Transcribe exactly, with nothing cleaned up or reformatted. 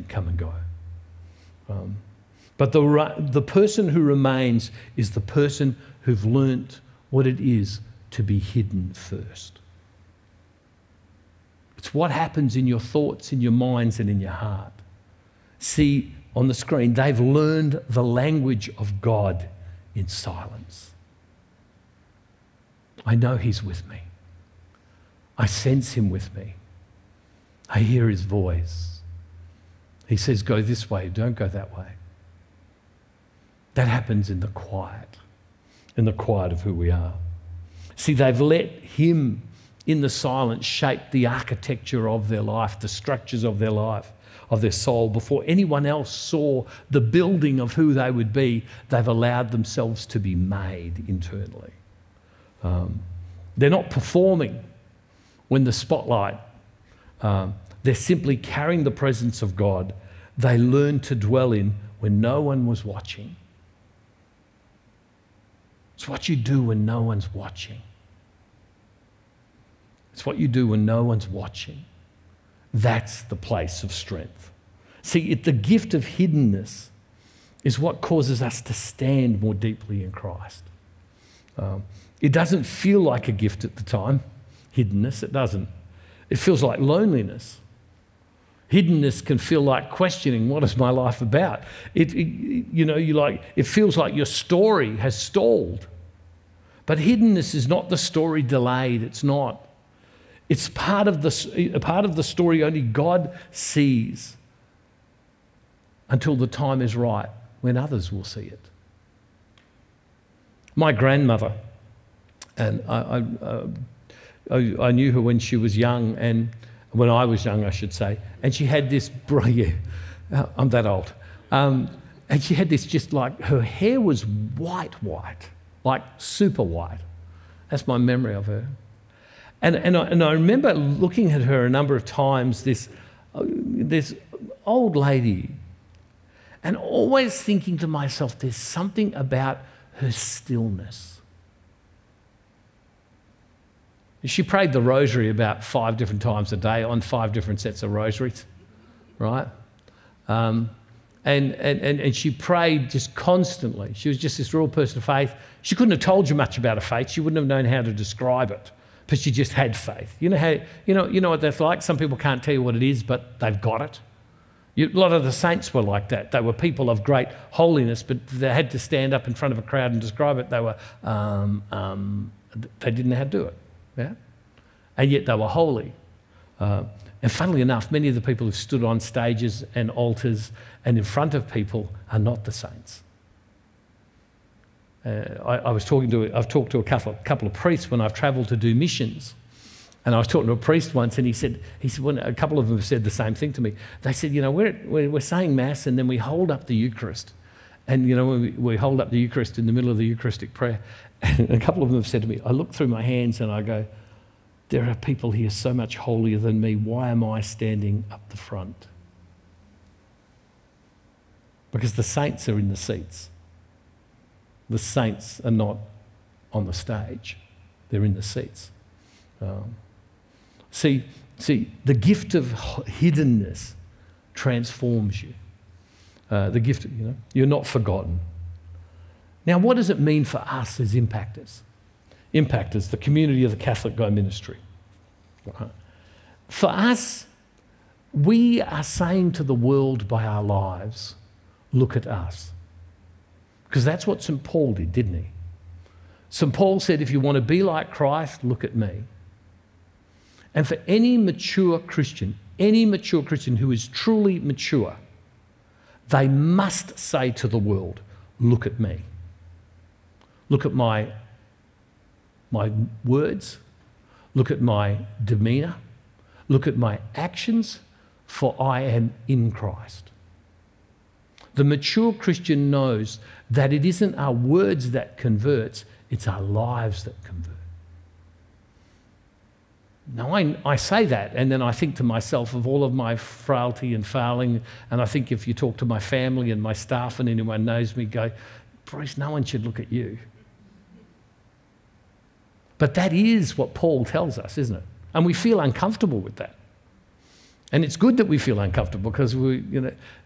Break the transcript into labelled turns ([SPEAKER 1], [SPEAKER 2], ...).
[SPEAKER 1] come and go. Um, but the, the person who remains is the person who've learnt what it is to be hidden first. It's what happens in your thoughts, in your minds, and in your heart. See on the screen, they've learned the language of God in silence. I know he's with me. I sense him with me. I hear his voice. He says, go this way, don't go that way. That happens in the quiet, in the quiet of who we are. See, they've let him in the silence shape the architecture of their life, the structures of their life, of their soul. Before anyone else saw the building of who they would be, they've allowed themselves to be made internally. Um, they're not performing when the spotlight, um, they're simply carrying the presence of God. They learn to dwell in when no one was watching. It's what you do when no one's watching. It's what you do when no one's watching. That's the place of strength. See, it, the gift of hiddenness is what causes us to stand more deeply in Christ. Um, it doesn't feel like a gift at the time, hiddenness, it doesn't. It feels like loneliness. Hiddenness can feel like questioning, what is my life about? It, it, you know, you like, it feels like your story has stalled. But hiddenness is not the story delayed, it's not. It's part of the, a part of the story only God sees until the time is right when others will see it. My grandmother, and I, I, uh, I, I knew her when she was young, and when I was young, I should say, and she had this, yeah, I'm that old, um, and she had this just like, her hair was white, white, like super white. That's my memory of her. And, and, I, and I remember looking at her a number of times, this, uh, this old lady, and always thinking to myself, there's something about her stillness. She prayed the rosary about five different times a day on five different sets of rosaries, right? Um, and, and, and, and she prayed just constantly. She was just this real person of faith. She couldn't have told you much about her faith. She wouldn't have known how to describe it. But she just had faith. You know how you know you know what that's like? Some people can't tell you what it is, but they've got it. You, a lot of the saints were like that. They were people of great holiness, but they had to stand up in front of a crowd and describe it. They were um, um, they didn't know how to do it. Yeah? And yet they were holy. Uh, and funnily enough, many of the people who stood on stages and altars and in front of people are not the saints. Uh, I, I was talking to, I've talked to a couple of, couple of priests when I've travelled to do missions. And I was talking to a priest once, and he said, he said, when a couple of them have said the same thing to me. They said, you know, we're, we're, we're saying Mass and then we hold up the Eucharist. And, you know, when we, we hold up the Eucharist in the middle of the Eucharistic prayer, and a couple of them have said to me, I look through my hands and I go, there are people here so much holier than me. Why am I standing up the front? Because the saints are in the seats. The saints are not on the stage. They're in the seats. Um, see, see, the gift of hiddenness transforms you. Uh, the gift, you know, you're not forgotten. Now, what does it mean for us as impactors? Impactors, the community of the Catholic Go Ministry. Right. For us, we are saying to the world by our lives, look at us. Because that's what Saint Paul did, didn't he? Saint Paul said, if you want to be like Christ, look at me. And for any mature Christian, any mature Christian who is truly mature, they must say to the world, look at me. Look at my, my words. Look at my demeanour. Look at my actions, for I am in Christ. The mature Christian knows that it isn't our words that converts, it's our lives that convert. Now, I, I say that, and then I think to myself of all of my frailty and failing, and I think if you talk to my family and my staff and anyone knows me, go, Bruce, no one should look at you. But that is what Paul tells us, isn't it? And we feel uncomfortable with that. And it's good that we feel uncomfortable because we, you know,